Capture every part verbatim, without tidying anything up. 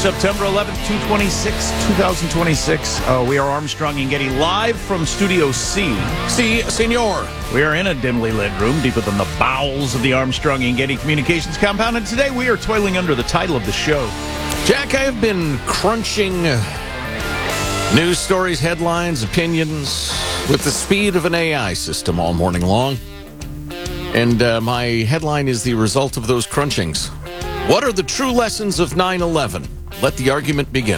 September eleventh, two thousand twenty-six. Uh, we are Armstrong and Getty live from Studio C. Si, senor. We are in a dimly lit room deep within the bowels of the Armstrong and Getty Communications compound, and today we are toiling under the title of the show. Jack, I have been crunching news stories, headlines, opinions with the speed of an A I system all morning long. And uh, my headline is the result of those crunchings. What are the true lessons of nine eleven? Let the argument begin.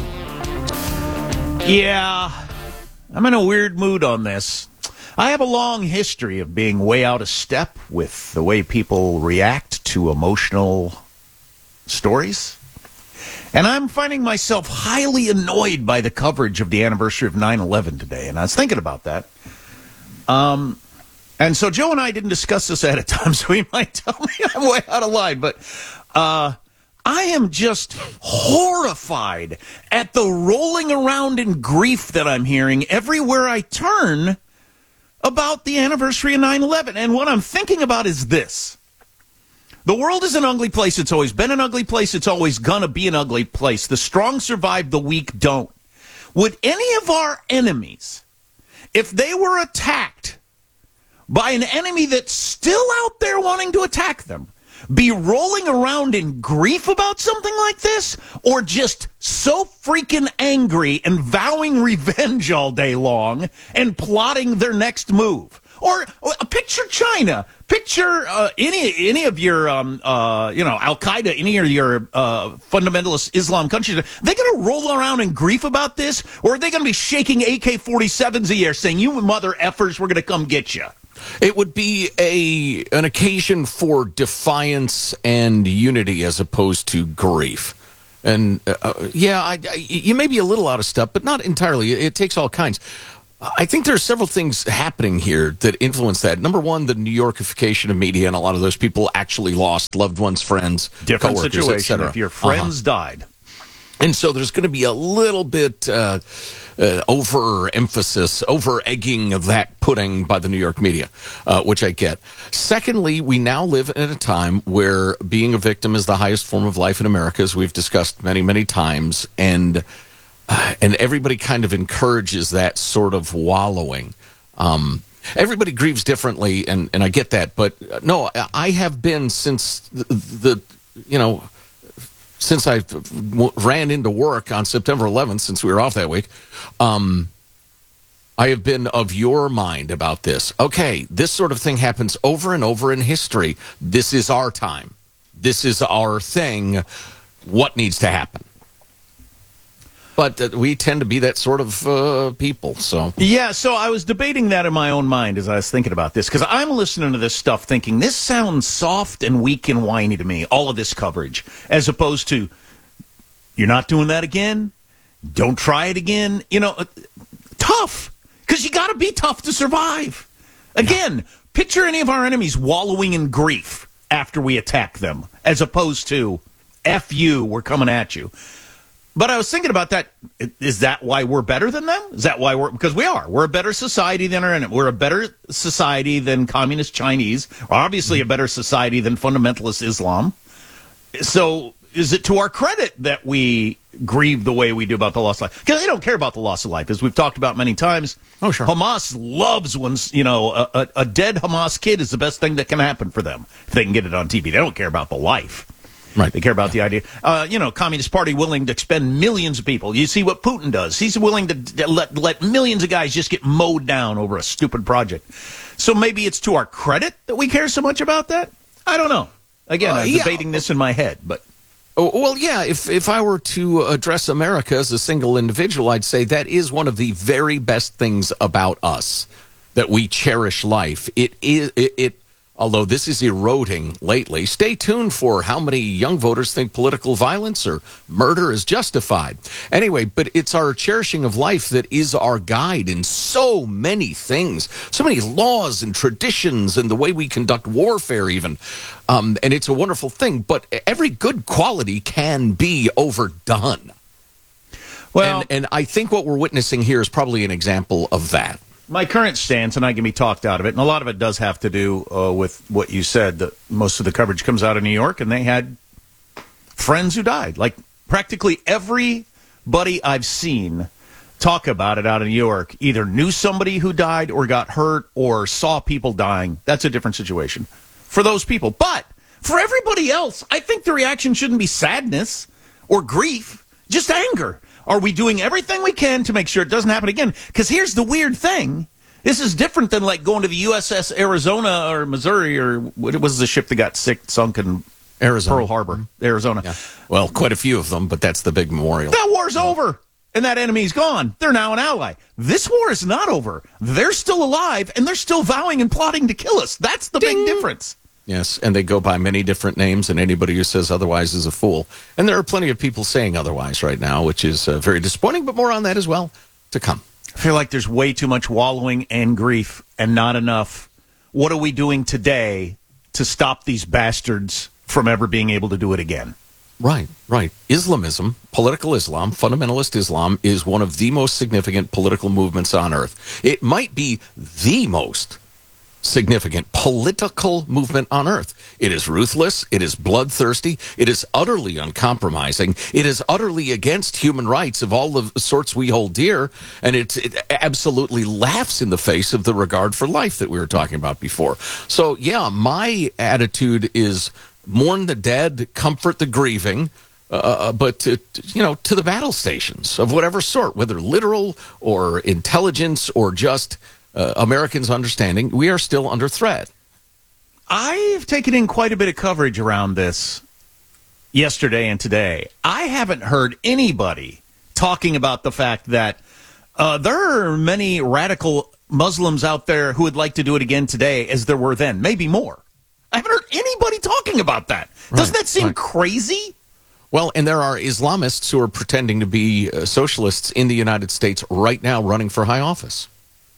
Yeah, I'm in a weird mood on this. I have a long history of being way out of step with the way people react to emotional stories. And I'm finding myself highly annoyed by the coverage of the anniversary of nine eleven today. And I was thinking about that. Um, and so Joe and I didn't discuss this ahead of time, so he might tell me I'm way out of line. But uh, I am just horrified at the rolling around in grief that I'm hearing everywhere I turn about the anniversary of nine eleven. And what I'm thinking about is this. The world is an ugly place. It's always been an ugly place. It's always gonna be an ugly place. The strong survive, the weak don't. Would any of our enemies, if they were attacked by an enemy that's still out there wanting to attack them, be rolling around in grief about something like this? Or just so freaking angry and vowing revenge all day long and plotting their next move? Or uh, picture China. Picture uh, any any of your, um, uh, you know, Al-Qaeda, any of your uh, fundamentalist Islam countries. Are they going to roll around in grief about this? Or are they going to be shaking A K forty-sevens a year saying, you mother effers, we're going to come get you? It would be a an occasion for defiance and unity as opposed to grief. And, uh, yeah, I, I, you may be a little out of step, but not entirely. It, it takes all kinds. I think there are several things happening here that influence that. Number one, the New Yorkification of media, and a lot of those people actually lost loved ones, friends, different coworkers, situation if your friends uh-huh. died. And so there's going to be a little bit uh, uh, over-emphasis, over-egging of that pudding by the New York media, uh, which I get. Secondly, we now live at a time where being a victim is the highest form of life in America, as we've discussed many, many times, and uh, and everybody kind of encourages that sort of wallowing. Um, everybody grieves differently, and, and I get that, but uh, no, I have been since the, the you know, since I w- ran into work on September eleventh, since we were off that week, um, I have been of your mind about this. Okay, this sort of thing happens over and over in history. This is our time. This is our thing. What needs to happen? But uh, we tend to be that sort of uh, people. So yeah, so I was debating that in my own mind as I was thinking about this, because I'm listening to this stuff thinking, this sounds soft and weak and whiny to me, all of this coverage, as opposed to, you're not doing that again? Don't try it again? You know, uh, tough, because you got to be tough to survive. Again, yeah. Picture any of our enemies wallowing in grief after we attack them, as opposed to, F you, we're coming at you. But I was thinking about that. Is that why we're better than them? Is that why we're, because we are. We're a better society than our enemy. We're a better society than communist Chinese. We're obviously a better society than fundamentalist Islam. So is it to our credit that we grieve the way we do about the loss of life? Because they don't care about the loss of life, as we've talked about many times. Oh, sure. Hamas loves when, you know, a, a, a dead Hamas kid is the best thing that can happen for them if they can get it on T V. They don't care about the life. Right. They care about the idea. Uh, you know, Communist Party willing to expend millions of people. You see what Putin does. He's willing to let, let millions of guys just get mowed down over a stupid project. So maybe it's to our credit that we care so much about that? I don't know. Again, uh, I'm yeah. debating this in my head, but... Oh, well, yeah, if, if I were to address America as a single individual, I'd say that is one of the very best things about us, that we cherish life. It is... It, it Although this is eroding lately, stay tuned for how many young voters think political violence or murder is justified. Anyway, but it's our cherishing of life that is our guide in so many things, so many laws and traditions and the way we conduct warfare even. Um, and it's a wonderful thing, but every good quality can be overdone. Well, and, and I think what we're witnessing here is probably an example of that. My current stance, and I can be talked out of it, and a lot of it does have to do uh, with what you said, that most of the coverage comes out of New York, and they had friends who died. Like, Practically everybody I've seen talk about it out in New York either knew somebody who died or got hurt or saw people dying. That's a different situation for those people. But for everybody else, I think the reaction shouldn't be sadness or grief, just anger. Are we doing everything we can to make sure it doesn't happen again? Because here's the weird thing. This is different than like going to the U S S Arizona or Missouri or what was the ship that got sick, sunk in Arizona. Pearl Harbor, Arizona. Yeah. Well, quite a few of them, but that's the big memorial. That war's over, and that enemy's gone. They're now an ally. This war is not over. They're still alive, and they're still vowing and plotting to kill us. That's the Ding. big difference. Yes, and they go by many different names, and anybody who says otherwise is a fool. And there are plenty of people saying otherwise right now, which is uh, very disappointing, but more on that as well to come. I feel like there's way too much wallowing and grief and not enough. What are we doing today to stop these bastards from ever being able to do it again? Right, right. Islamism, political Islam, fundamentalist Islam, is one of the most significant political movements on earth. It might be the most significant political movement on earth. It is ruthless. It is bloodthirsty. It is utterly uncompromising. It is utterly against human rights of all the sorts we hold dear. And it, it absolutely laughs in the face of the regard for life that we were talking about before. So, yeah, my attitude is mourn the dead, comfort the grieving, uh, but, to, you know, to the battle stations of whatever sort, whether literal or intelligence or just Uh, Americans understanding we are still under threat. I've taken in quite a bit of coverage around this yesterday and today. I haven't heard anybody talking about the fact that uh, there are many radical Muslims out there who would like to do it again today as there were then, maybe more. I haven't heard anybody talking about that. Right, Doesn't that seem right. crazy? Well, and there are Islamists who are pretending to be uh, socialists in the United States right now running for high office.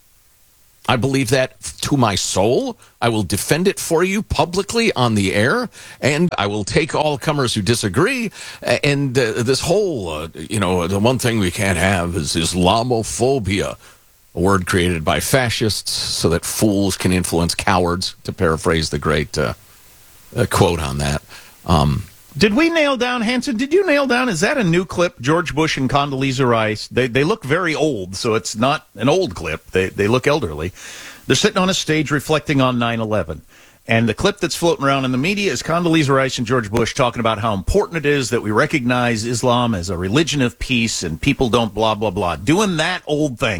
I believe that to my soul. I will defend it for you publicly on the air, and I will take all comers who disagree. And uh, this whole, uh, you know, the one thing we can't have is Islamophobia, a word created by fascists so that fools can influence cowards, to paraphrase the great uh, uh, quote on that. Um Did we nail down, Hanson, did you nail down, is that a new clip, George Bush and Condoleezza Rice? They they look very old, so it's not an old clip. They they look elderly. They're sitting on a stage reflecting on nine eleven. And the clip that's floating around in the media is Condoleezza Rice and George Bush talking about how important it is that we recognize Islam as a religion of peace and people don't blah, blah, blah. Doing that old thing.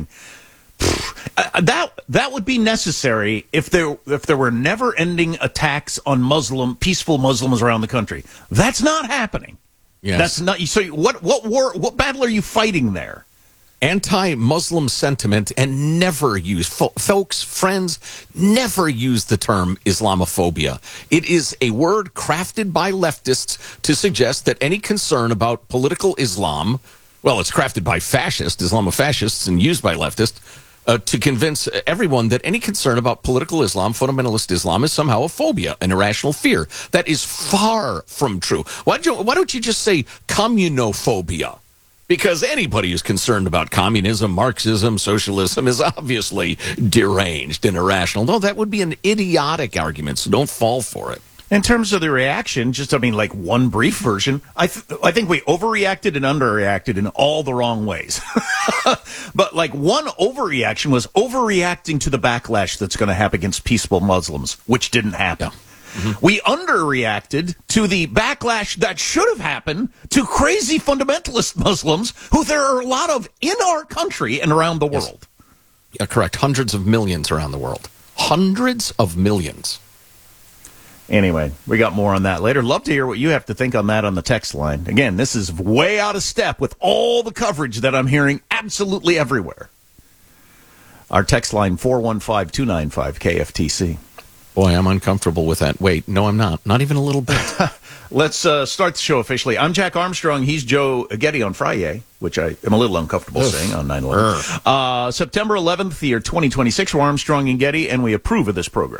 Uh, that that would be necessary if there if there were never-ending attacks on Muslim peaceful Muslims around the country. That's not happening. Yes. That's not. So what what war what battle are you fighting there? Anti-Muslim sentiment, and never use fo- folks, friends, never use the term Islamophobia. It is a word crafted by leftists to suggest that any concern about political Islam, well, it's crafted by fascists, Islamofascists, and used by leftists. Uh, to convince everyone that any concern about political Islam, fundamentalist Islam, is somehow a phobia, an irrational fear. That is far from true. Why don't you, why don't you just say communophobia? Because anybody who's concerned about communism, Marxism, socialism is obviously deranged and irrational. No, that would be an idiotic argument, so don't fall for it. In terms of the reaction, just, I mean, like one brief version, I th- I think we overreacted and underreacted in all the wrong ways. But like one overreaction was overreacting to the backlash that's going to happen against peaceful Muslims, which didn't happen. Yeah. Mm-hmm. We underreacted to the backlash that should have happened to crazy fundamentalist Muslims, who there are a lot of in our country and around the world. Yes. Yeah, correct. Hundreds of millions around the world. Hundreds of millions. Anyway, we got more on that later. Love to hear what you have to think on that on the text line. Again, this is way out of step with all the coverage that I'm hearing absolutely everywhere. Our text line, four one five, two nine five, K F T C. Boy, I'm uncomfortable with that. Wait, no, I'm not. Not even a little bit. Let's uh, start the show officially. I'm Jack Armstrong. He's Joe Getty on Friday, which I am a little uncomfortable Ugh. saying on nine eleven. Uh, September eleventh, year twenty twenty-six. We're Armstrong and Getty, and we approve of this program.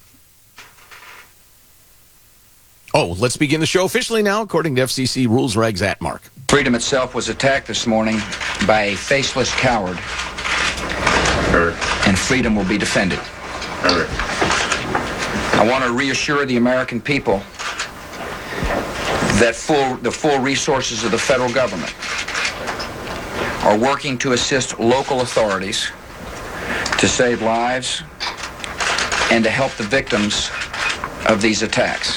Oh, let's begin the show officially now, according to F C C rules, regs, at Mark. Freedom itself was attacked this morning by a faceless coward. Heard. And freedom will be defended. Heard. I want to reassure the American people that full, the full resources of the federal government are working to assist local authorities to save lives and to help the victims of these attacks.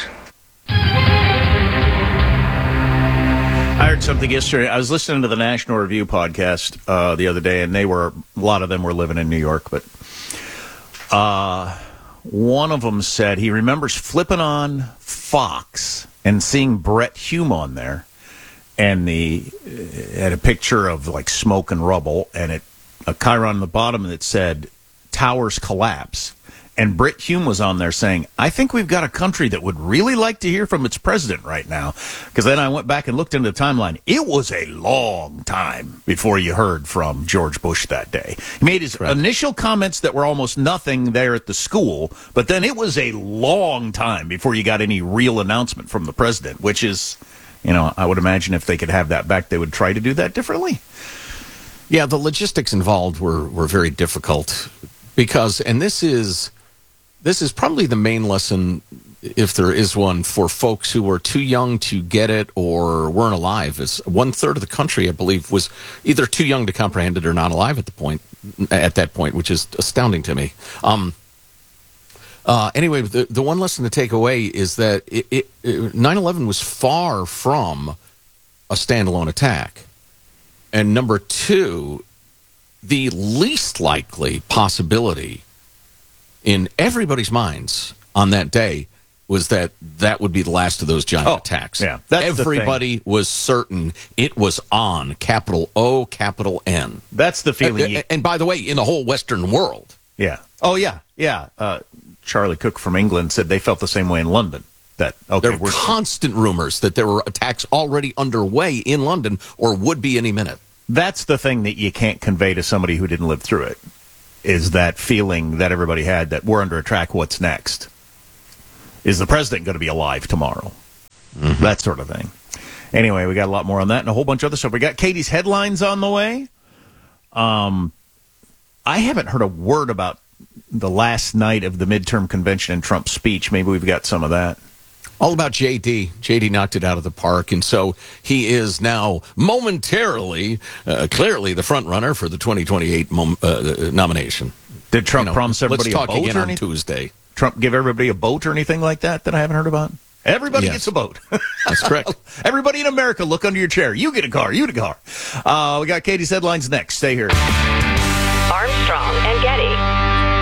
I heard something yesterday. I was listening to the National Review podcast uh, the other day, and they were, a lot of them were living in New York, but uh, one of them said he remembers flipping on Fox and seeing Brett Hume on there, and the uh, had a picture of like smoke and rubble, and it a chyron on the bottom that said "Towers collapse." And Brett Hume was on there saying, I think we've got a country that would really like to hear from its president right now. Because then I went back and looked into the timeline. It was a long time before you heard from George Bush that day. He made his right. initial comments that were almost nothing there at the school, but then it was a long time before you got any real announcement from the president, which is, you know, I would imagine if they could have that back, they would try to do that differently. Yeah, the logistics involved were, were very difficult because, and this is... This is probably the main lesson, if there is one, for folks who were too young to get it or weren't alive. Is one third of the country, I believe, was either too young to comprehend it or not alive at the point at that point, which is astounding to me. Um, uh, anyway, the the one lesson to take away is that it, it, it, nine eleven was far from a standalone attack, and number two, the least likely possibility in everybody's minds on that day was that that would be the last of those giant oh, attacks. Yeah, that's Everybody was certain it was on, capital O, capital N. That's the feeling. And, you... and by the way, in the whole Western world. Yeah. Oh, yeah, yeah. Uh, Charlie Cook from England said they felt the same way in London. That okay, there were we're... constant rumors that there were attacks already underway in London or would be any minute. That's the thing that you can't convey to somebody who didn't live through it. Is that feeling that everybody had that we're under attack, what's next? Is the president going to be alive tomorrow? Mm-hmm. That sort of thing. Anyway, we got a lot more on that and a whole bunch of other stuff. We got Katie's headlines on the way. Um, I haven't heard a word about the last night of the midterm convention and Trump's speech. Maybe we've got some of that. All about J D. J D knocked it out of the park, and so he is now momentarily, uh, clearly the front runner for the twenty twenty-eight mom, uh, nomination. Did Trump you know, promise everybody let's talk a boat again or on anything? Tuesday? Trump give everybody a boat or anything like that that I haven't heard about? Everybody yes. gets a boat. That's correct. Everybody in America, look under your chair. You get a car. You get a car. Uh, we got Katie's headlines next. Stay here. Armstrong and Getty.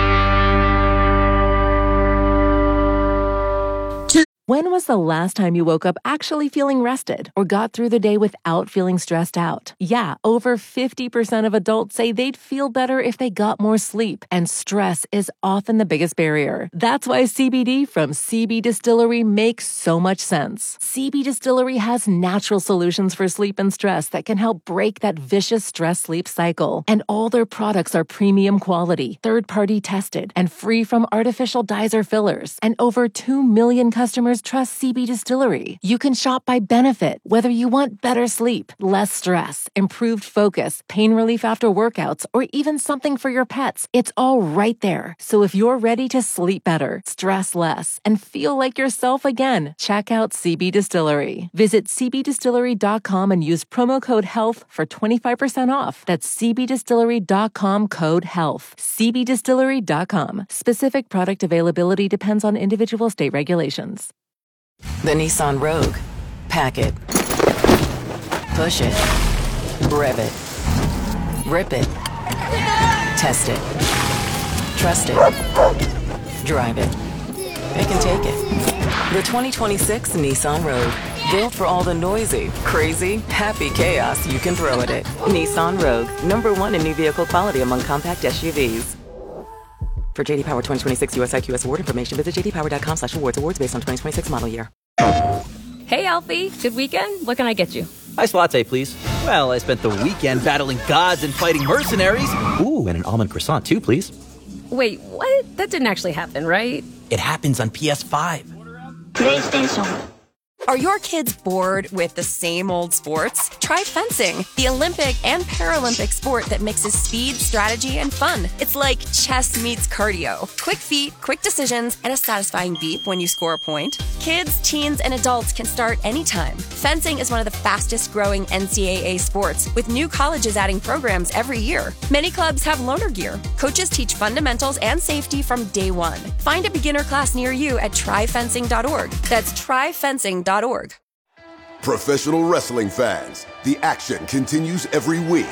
When was the last time you woke up actually feeling rested or got through the day without feeling stressed out? Yeah, over fifty percent of adults say they'd feel better if they got more sleep, and stress is often the biggest barrier. That's why C B D from C B Distillery makes so much sense. C B Distillery has natural solutions for sleep and stress that can help break that vicious stress-sleep cycle. And all their products are premium quality, third-party tested, and free from artificial dyes or fillers. And over two million customers trust C B Distillery. You can shop by benefit, whether you want better sleep, less stress, improved focus, pain relief after workouts, or even something for your pets. It's all right there. So if you're ready to sleep better, stress less, and feel like yourself again, check out C B Distillery. Visit c b distillery dot com and use promo code HEALTH for twenty-five percent off. That's c b distillery dot com code HEALTH. c b distillery dot com. Specific product availability depends on individual state regulations. The Nissan Rogue. Pack it. Push it. Rev it. Rip it. Test it. Trust it. Drive it. It can take it. The twenty twenty-six Nissan Rogue. Built for all the noisy, crazy, happy chaos you can throw at it. Nissan Rogue. Number one in new vehicle quality among compact S U Vs. For J D Power twenty twenty-six U S I Q S award information, visit j d power dot com slash awards. Awards based on twenty twenty-six model year. Hey, Alfie. Good weekend? What can I get you? Iced latte, please. Well, I spent the weekend battling gods and fighting mercenaries. Ooh, and an almond croissant, too, please. Wait, what? That didn't actually happen, right? It happens on P S five. PlayStation. Are your kids bored with the same old sports? Try fencing, the Olympic and Paralympic sport that mixes speed, strategy, and fun. It's like chess meets cardio. Quick feet, quick decisions, and a satisfying beep when you score a point. Kids, teens, and adults can start anytime. Fencing is one of the fastest growing N C double A sports, with new colleges adding programs every year. Many clubs have loaner gear. Coaches teach fundamentals and safety from day one. Find a beginner class near you at try fencing dot org. That's try fencing dot org. Professional wrestling fans, the action continues every week.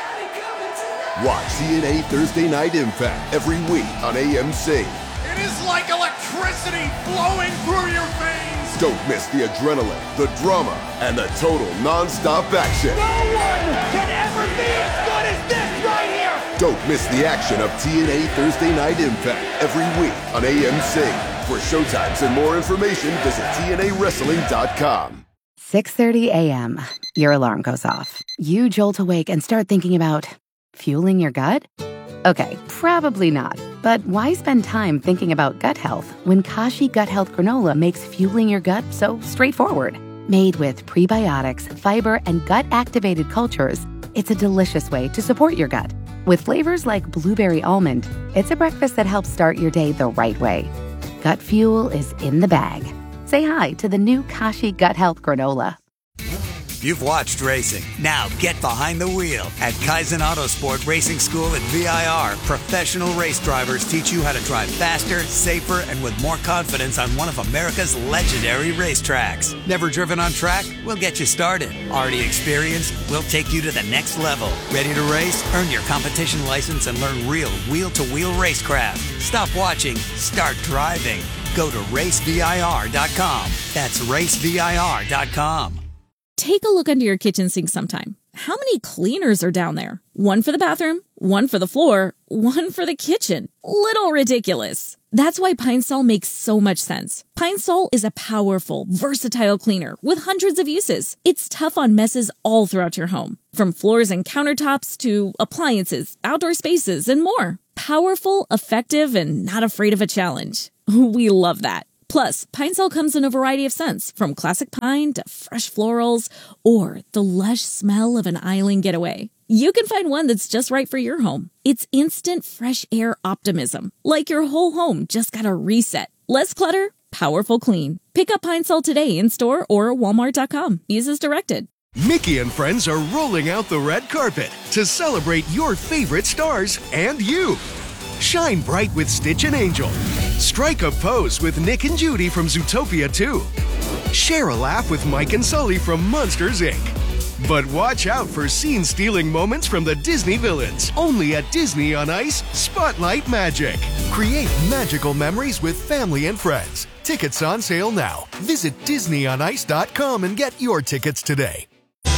Watch T N A Thursday Night Impact every week on A M C. It is like electricity flowing through your veins. Don't miss the adrenaline, the drama, and the total non-stop action. No one can ever be as good as this right here. Don't miss the action of T N A Thursday Night Impact every week on A M C. For showtimes and more information, visit T N A wrestling dot com. six thirty a.m. Your alarm goes off. You jolt awake and start thinking about fueling your gut? Okay, probably not. But why spend time thinking about gut health when Kashi Gut Health Granola makes fueling your gut so straightforward? Made with prebiotics, fiber, and gut-activated cultures, it's a delicious way to support your gut. With flavors like blueberry almond, it's a breakfast that helps start your day the right way. Gut fuel is in the bag. Say hi to the new Kashi Gut Health Granola. You've watched racing. Now get behind the wheel. At Kaizen Autosport Racing School at V I R, professional race drivers teach you how to drive faster, safer, and with more confidence on one of America's legendary racetracks. Never driven on track? We'll get you started. Already experienced? We'll take you to the next level. Ready to race? Earn your competition license and learn real wheel-to-wheel racecraft. Stop watching. Start driving. Go to race V I R dot com. That's race V I R dot com. Take a look under your kitchen sink sometime. How many cleaners are down there? One for the bathroom, one for the floor, one for the kitchen. Little ridiculous. That's why Pine Sol makes so much sense. Pine Sol is a powerful, versatile cleaner with hundreds of uses. It's tough on messes all throughout your home, from floors and countertops to appliances, outdoor spaces, and more. Powerful, effective, and not afraid of a challenge. We love that. Plus, Pine Sol comes in a variety of scents, from classic pine to fresh florals, or the lush smell of an island getaway. You can find one that's just right for your home. It's instant fresh air optimism, like your whole home just got a reset. Less clutter, powerful clean. Pick up Pine Sol today in store or walmart dot com. Use as directed. Mickey and friends are rolling out the red carpet to celebrate your favorite stars and you. Shine bright with Stitch and Angel. Strike a pose with Nick and Judy from Zootopia two. Share a laugh with Mike and Sully from Monsters, Incorporated. But watch out for scene-stealing moments from the Disney villains. Only at Disney on Ice, Spotlight Magic. Create magical memories with family and friends. Tickets on sale now. Visit disney on ice dot com and get your tickets today.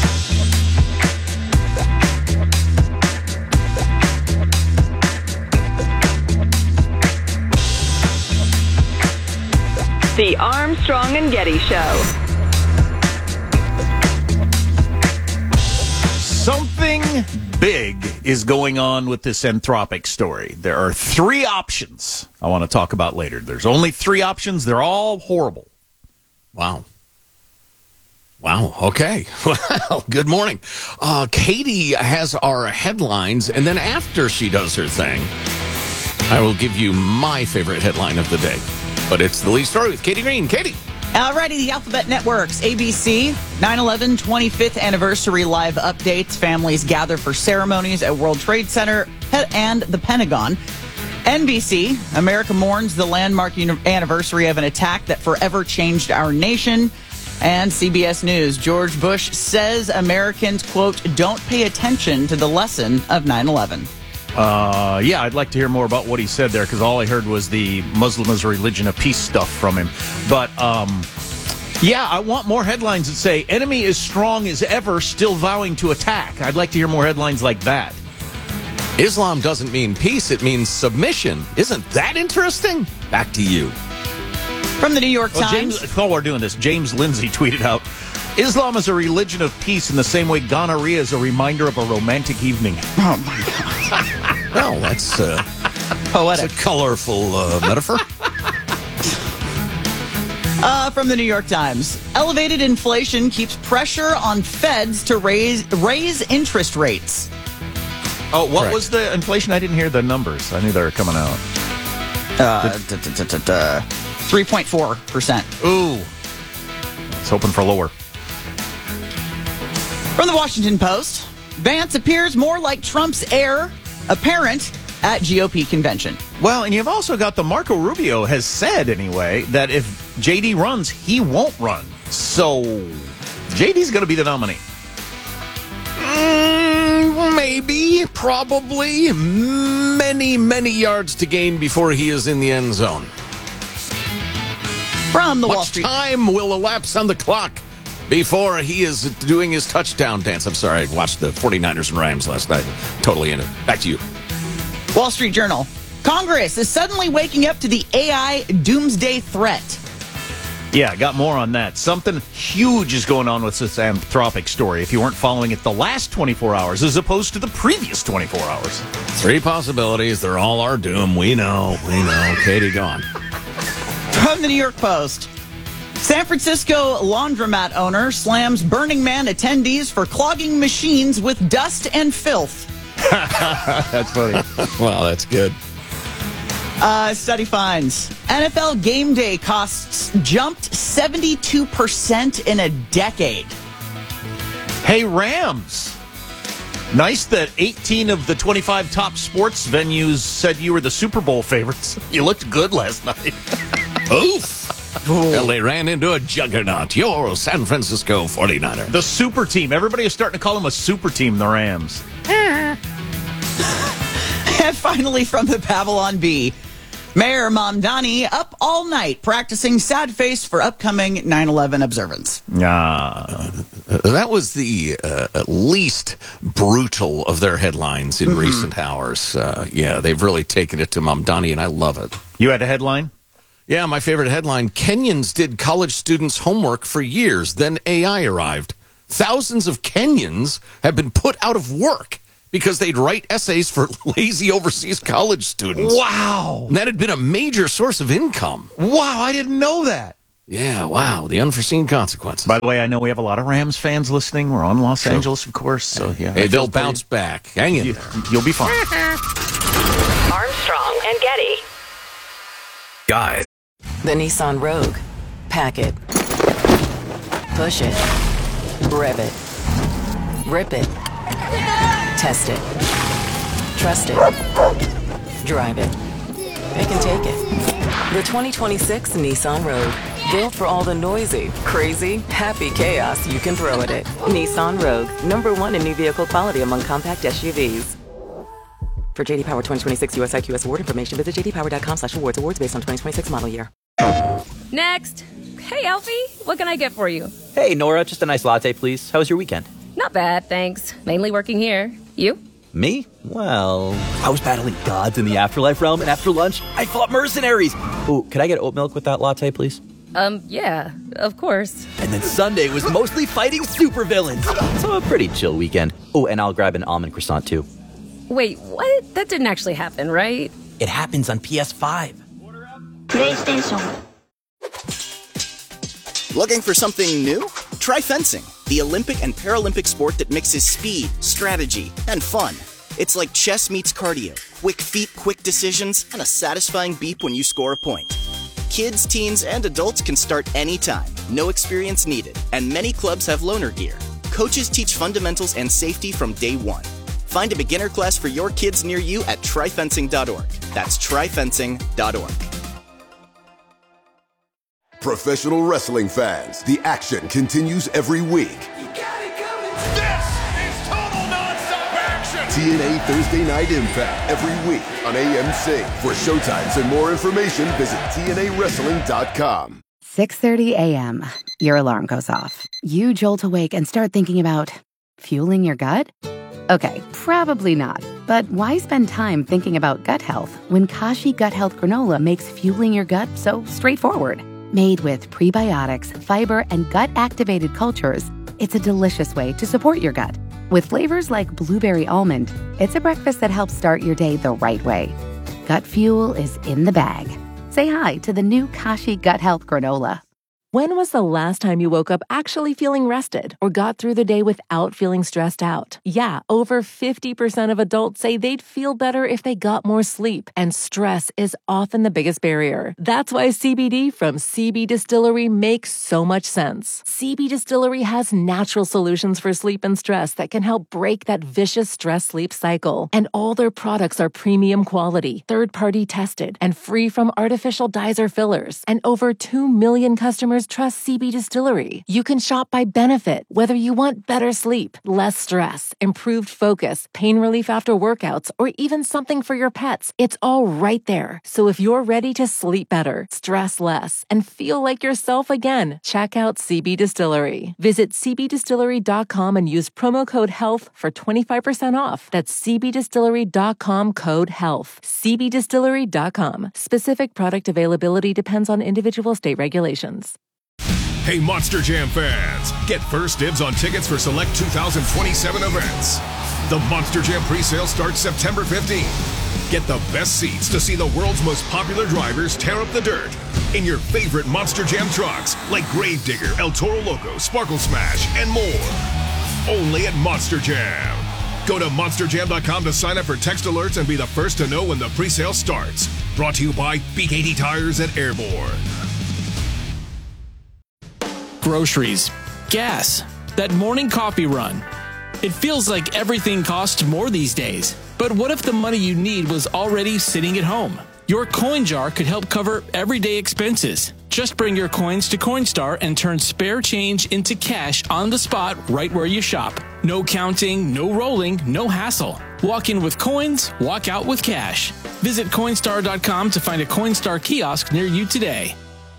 The Armstrong and Getty Show. Something big is going on with this Anthropic story. There are three options I want to talk about later. There's only three options. They're all horrible. Wow. Wow. Okay. Well, good morning. Uh, Katie has our headlines, and then after she does her thing, I will give you my favorite headline of the day. But it's the lead story with Katie Green. Katie. Alrighty, the Alphabet Networks, A B C, nine eleven twenty-fifth anniversary live updates. Families gather for ceremonies at World Trade Center and the Pentagon. N B C, America mourns the landmark anniversary of an attack that forever changed our nation. And C B S News, George Bush says Americans, quote, don't pay attention to the lesson of nine eleven. Uh, yeah, I'd like to hear more about what he said there, because all I heard was the Muslim is a religion of peace stuff from him. But, um, yeah, I want more headlines that say, enemy is strong as ever, still vowing to attack. I'd like to hear more headlines like that. Islam doesn't mean peace, it means submission. Isn't that interesting? Back to you. From the New York well, Times. James, while we're doing this, James Lindsay tweeted out, Islam is a religion of peace in the same way gonorrhea is a reminder of a romantic evening. Oh, my God. Well, that's, uh, poetic. That's a colorful uh, metaphor. Uh, from the New York Times, elevated inflation keeps pressure on feds to raise raise interest rates. Oh, what Correct. was the inflation? I didn't hear the numbers. I knew they were coming out. Uh, three point four percent. Ooh. I was hoping for lower. From the Washington Post, Vance appears more like Trump's heir apparent at G O P convention. Well, and you've also got the Marco Rubio has said, anyway, that if J D runs, he won't run. So J D's going to be the nominee. Mm, maybe, probably. Many, many yards to gain before he is in the end zone. From the Much Wall Street time will elapse on the clock before he is doing his touchdown dance. I'm sorry, I watched the 49ers and Rams last night. Totally in it. Back to you. Wall Street Journal. Congress is suddenly waking up to the A I doomsday threat. Yeah, got more on that. Something huge is going on with this Anthropic story if you weren't following it the last twenty-four hours as opposed to the previous twenty-four hours. Three possibilities. They're all our doom. We know. We know. Katie, go on. From the New York Post. San Francisco laundromat owner slams Burning Man attendees for clogging machines with dust and filth. That's funny. Well, that's good. Uh, study finds N F L game day costs jumped seventy-two percent in a decade. Hey, Rams. Nice that eighteen of the twenty-five top sports venues said you were the Super Bowl favorites. You looked good last night. Oof. Well, they ran into a juggernaut. Your San Francisco forty-niner. The super team. Everybody is starting to call them a super team, the Rams. And finally, from the Babylon Bee, Mayor Mamdani up all night practicing sad face for upcoming nine eleven observance. Ah. Uh, that was the uh, least brutal of their headlines in mm-hmm. recent hours. Uh, yeah, they've really taken it to Mamdani, and I love it. You had a headline? Yeah, my favorite headline, Kenyans did college students' homework for years, then A I arrived. Thousands of Kenyans have been put out of work because they'd write essays for lazy overseas college students. Wow. And that had been a major source of income. Wow, I didn't know that. Yeah, wow, the unforeseen consequences. By the way, I know we have a lot of Rams fans listening. We're on Los True. Angeles, of course, so yeah. Hey, they'll bounce pretty... back. Hang in you, there. You'll be fine. Armstrong and Getty. Guys. The Nissan Rogue. Pack it. Push it. Rev it. Rip it. Test it. Trust it. Drive it. Pick and take it. The twenty twenty-six Nissan Rogue. Built for all the noisy, crazy, happy chaos you can throw at it. Nissan Rogue. Number one in new vehicle quality among compact S U Vs. For J D Power twenty twenty-six U S I Q S award information, visit j d power dot com slash awards. Awards based on twenty twenty-six model year. Next. Hey, Alfie. What can I get for you? Hey, Nora. Just a nice latte, please. How was your weekend? Not bad, thanks. Mainly working here. You? Me? Well, I was battling gods in the afterlife realm, and after lunch, I fought mercenaries. Ooh, could I get oat milk with that latte, please? Um, yeah, of course. And then Sunday was mostly fighting supervillains. So a pretty chill weekend. Oh, and I'll grab an almond croissant, too. Wait, what? That didn't actually happen, right? It happens on P S five. PlayStation. Looking for something new? Try fencing, the Olympic and Paralympic sport that mixes speed, strategy, and fun. It's like chess meets cardio, quick feet, quick decisions, and a satisfying beep when you score a point. Kids, teens, and adults can start anytime, no experience needed, and many clubs have loaner gear. Coaches teach fundamentals and safety from day one. Find a beginner class for your kids near you at try fencing dot org. That's try fencing dot org. Professional wrestling fans, the action continues every week. This is total nonstop action! T N A Thursday Night Impact every week on A M C. For showtimes and more information, visit T N A wrestling dot com. six thirty a.m. Your alarm goes off. You jolt awake and start thinking about fueling your gut? Okay, probably not. But why spend time thinking about gut health when Kashi Gut Health Granola makes fueling your gut so straightforward? Made with prebiotics, fiber, and gut-activated cultures, it's a delicious way to support your gut. With flavors like blueberry almond, it's a breakfast that helps start your day the right way. Gut fuel is in the bag. Say hi to the new Kashi Gut Health Granola. When was the last time you woke up actually feeling rested or got through the day without feeling stressed out? Yeah, over fifty percent of adults say they'd feel better if they got more sleep, and stress is often the biggest barrier. That's why C B D from C B Distillery makes so much sense. C B Distillery has natural solutions for sleep and stress that can help break that vicious stress-sleep cycle. And all their products are premium quality, third-party tested, and free from artificial dyes or fillers. And over two million customers trust C B Distillery. You can shop by benefit, whether you want better sleep, less stress, improved focus, pain relief after workouts, or even something for your pets. It's all right there. So if you're ready to sleep better, stress less, and feel like yourself again, check out C B Distillery. Visit c b distillery dot com and use promo code HEALTH for twenty-five percent off. That's c b distillery dot com code HEALTH. c b distillery dot com. Specific product availability depends on individual state regulations. Hey, Monster Jam fans, get first dibs on tickets for select two thousand twenty-seven events. The Monster Jam presale starts September fifteenth. Get the best seats to see the world's most popular drivers tear up the dirt in your favorite Monster Jam trucks like Gravedigger, El Toro Loco, Sparkle Smash, and more. Only at Monster Jam. Go to monster jam dot com to sign up for text alerts and be the first to know when the presale starts. Brought to you by B K T Tires and Airborne. Groceries, gas, that morning coffee run. It feels like everything costs more these days. But what if the money you need was already sitting at home? Your coin jar could help cover everyday expenses. Just bring your coins to Coinstar and turn spare change into cash on the spot right where you shop. No counting, no rolling, no hassle. Walk in with coins, walk out with cash. Visit Coinstar dot com to find a Coinstar kiosk near you today.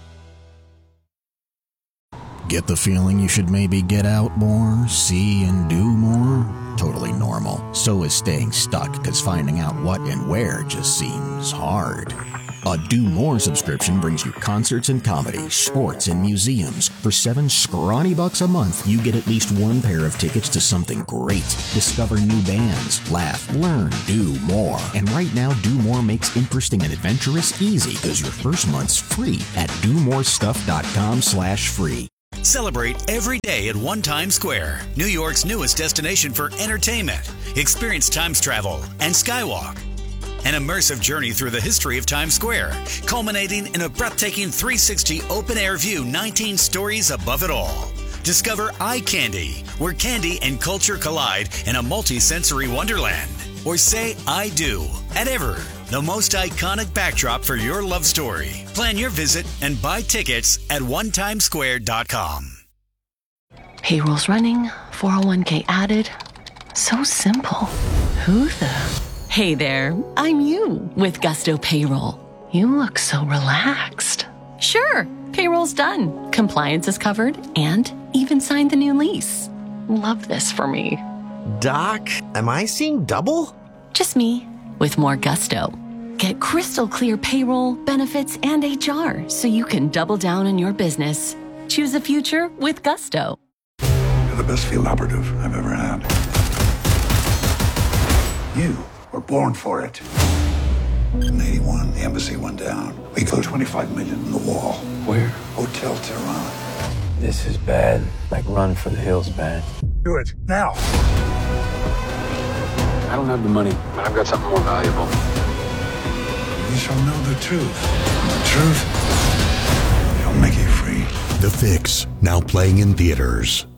Get the feeling you should maybe get out more, see and do more? Totally normal. So is staying stuck, because finding out what and where just seems hard. A Do More subscription brings you concerts and comedy, sports and museums. For seven scrawny bucks a month, you get at least one pair of tickets to something great. Discover new bands, laugh, learn, do more. And right now, Do More makes interesting and adventurous easy, because your first month's free at do more stuff dot com slash free. Celebrate every day at One Times Square, New York's newest destination for entertainment. Experience Times travel and Skywalk, an immersive journey through the history of Times Square, culminating in a breathtaking three sixty open-air view nineteen stories above it all. Discover Eye Candy, where candy and culture collide in a multi-sensory wonderland. Or say I do at Ever, the most iconic backdrop for your love story. Plan your visit and buy tickets at one times square dot com. Payroll's running, four oh one k added. So simple. Who the? Hey there, I'm you with Gusto Payroll. You look so relaxed. Sure, payroll's done. Compliance is covered and even signed the new lease. Love this for me. Doc, am I seeing double? Just me, with more gusto. Get crystal clear payroll, benefits, and H R so you can double down in your business. Choose a future with gusto. You're the best field operative I've ever had. You were born for it. In eighty-one, the embassy went down. We put twenty-five million in the wall. Where? Hotel Tehran. This is bad. Like Run for the Hills bad. Do it, now. I don't have the money, but I've got something more valuable. You shall know the truth. And the truth shall make you free. The Fix, now playing in theaters.